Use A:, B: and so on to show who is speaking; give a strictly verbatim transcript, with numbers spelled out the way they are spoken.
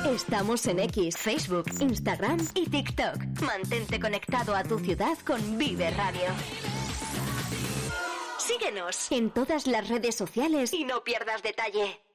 A: Estamos en X, Facebook, Instagram y TikTok. Mantente conectado a tu ciudad con Vive Radio. Síguenos en todas las redes sociales y no pierdas detalle.